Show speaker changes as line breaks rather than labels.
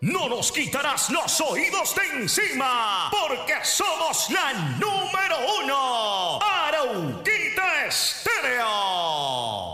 no nos quitarás los oídos de encima, porque somos la número 1. Arauquita